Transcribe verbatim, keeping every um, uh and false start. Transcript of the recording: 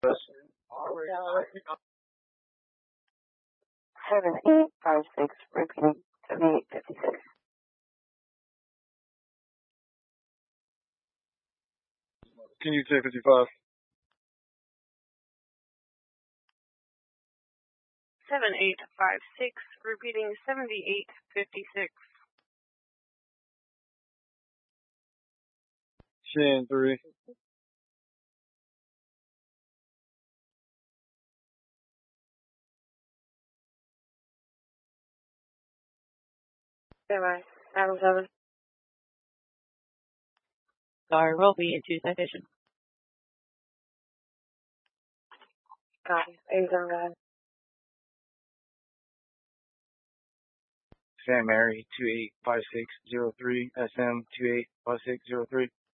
Seven eight five six, repeating seventy eight fifty six. Can you take fifty-five? Seven eight five six, repeating seventy eight fifty six. Shin three. Bye-bye. Seven seven. Sorry, will be into citation. Copy. Eight seven guys. Sam Mary two eight five six zero three. S M two eight five six zero three.